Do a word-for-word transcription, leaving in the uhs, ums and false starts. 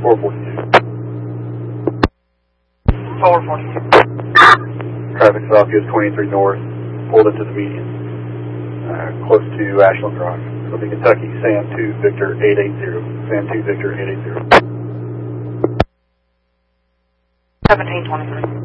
four forty-two. four forty-two. Traffic south U S twenty-three north, pulled into the median, uh, close to Ashland Drive. So the Kentucky, Sam two, Victor eight eight zero. Sam two, Victor eight eight zero. seventeen twenty-three.